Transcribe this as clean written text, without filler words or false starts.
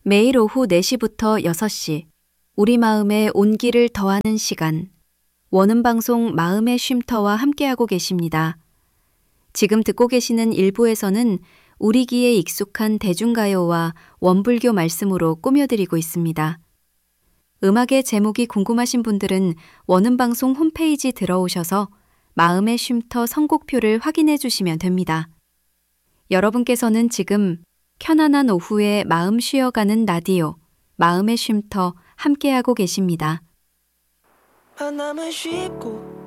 매일 오후 4시부터 6시, 우리 마음에 온기를 더하는 시간, 원음방송 마음의 쉼터와 함께하고 계십니다. 지금 듣고 계시는 일부에서는 우리 귀에 익숙한 대중가요와 원불교 말씀으로 꾸며드리고 있습니다. 음악의 제목이 궁금하신 분들은 원음방송 홈페이지 들어오셔서 마음의 쉼터 선곡표를 확인해 주시면 됩니다. 여러분께서는 지금 편안한 오후에 마음 쉬어가는 라디오, 마음의 쉼터 함께하고 계십니다. 만나면 쉽고